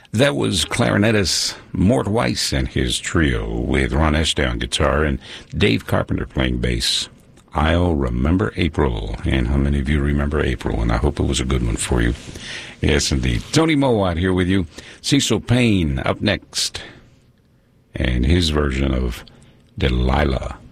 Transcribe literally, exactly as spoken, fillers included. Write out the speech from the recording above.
That was clarinetist Mort Weiss and his trio with Ron Eshdale on guitar and Dave Carpenter playing bass. I'll Remember April. And how many of you remember April? And I hope it was a good one for you. Yes, indeed. Tony Mowat here with you. Cecil Payne up next. And his version of Delilah.